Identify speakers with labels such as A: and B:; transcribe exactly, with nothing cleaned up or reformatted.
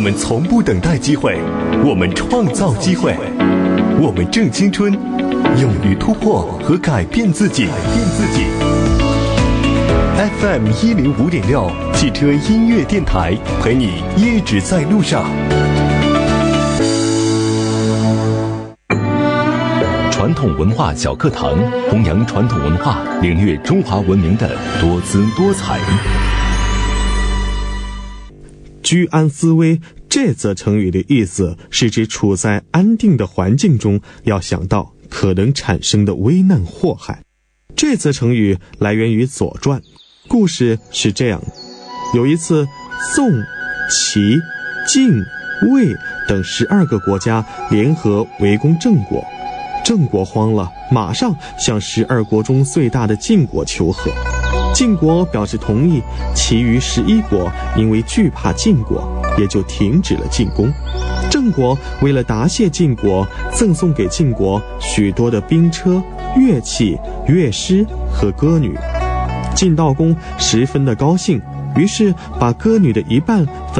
A: 们从不等待机会，我们创造机会，我们正青春，勇于突破和改变自己。改变自己。F M 一零五点六汽车音乐电台，陪你一直在路上。传统文化小课堂，弘扬传统文化，领略中华文明的多姿多彩。
B: 居安思危这则成语的意思是指处在安定的环境中，要想到可能产生的危难祸害。这则成语来源于《左传》，故事是这样：有一次，宋、齐、晋、魏等十二个国家联合围攻郑国。郑国慌了，马上向十二国中最大的晋国求和。晋国表示同意，其余十一国因为惧怕晋国，也就停止了进攻。郑国为了答谢晋国，赠送给晋国许多的兵车、乐器、乐师和歌女。晋悼公十分的高兴，于是把歌女的一半分